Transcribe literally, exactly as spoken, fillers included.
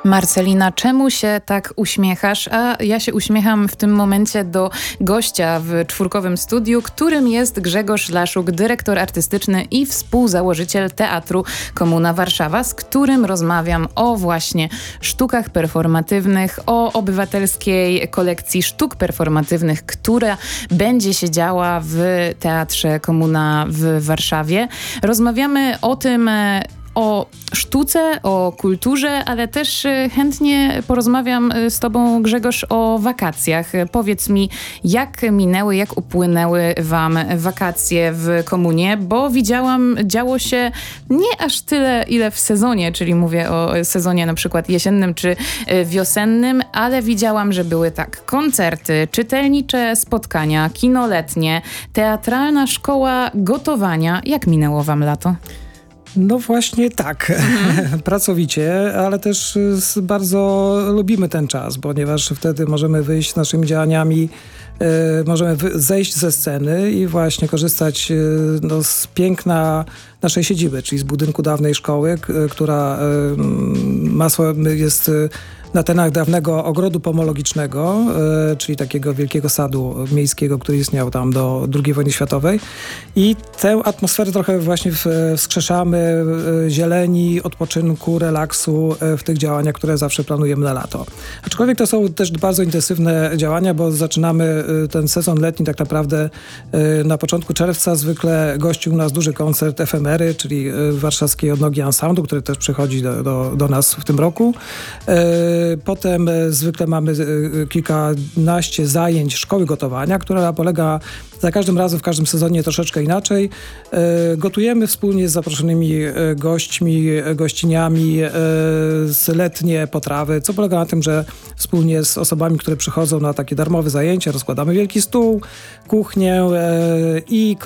Marcelina, czemu się tak uśmiechasz? A ja się uśmiecham w tym momencie do gościa w czwórkowym studiu, którym jest Grzegorz Laszuk, dyrektor artystyczny i współzałożyciel Teatru Komuna Warszawa, z którym rozmawiam o właśnie sztukach performatywnych, o obywatelskiej kolekcji sztuk performatywnych, która będzie się działa w Teatrze Komuna w Warszawie. Rozmawiamy o tym, o sztuce, o kulturze, ale też chętnie porozmawiam z tobą, Grzegorz, o wakacjach. Powiedz mi, jak minęły, jak upłynęły wam wakacje w Komunie, bo widziałam, działo się nie aż tyle, ile w sezonie, czyli mówię o sezonie na przykład jesiennym czy wiosennym, ale widziałam, że były tak koncerty, czytelnicze spotkania, kino letnie, teatralna szkoła gotowania. Jak minęło wam lato? No właśnie tak, mhm. Pracowicie, ale też bardzo lubimy ten czas, ponieważ wtedy możemy wyjść z naszymi działaniami, y, możemy wy- zejść ze sceny i właśnie korzystać y, no, z piękna naszej siedziby, czyli z budynku dawnej szkoły, k- która y, ma swoje, jest y, na terenach dawnego ogrodu pomologicznego, y, czyli takiego wielkiego sadu miejskiego, który istniał tam do drugiej wojny światowej. I tę atmosferę trochę właśnie w, wskrzeszamy y, zieleni, odpoczynku, relaksu y, w tych działaniach, które zawsze planujemy na lato. Aczkolwiek to są też bardzo intensywne działania, bo zaczynamy y, ten sezon letni tak naprawdę y, na początku czerwca. Zwykle gości u nas duży koncert Efemery, czyli y, warszawskiej odnogi ansamblu, który też przychodzi do, do, do nas w tym roku. Y, Potem zwykle mamy kilkanaście zajęć szkoły gotowania, która polega za każdym razem, w każdym sezonie troszeczkę inaczej. Gotujemy wspólnie z zaproszonymi gośćmi, gościniami z letnie potrawy, co polega na tym, że wspólnie z osobami, które przychodzą na takie darmowe zajęcia, rozkładamy wielki stół, kuchnię i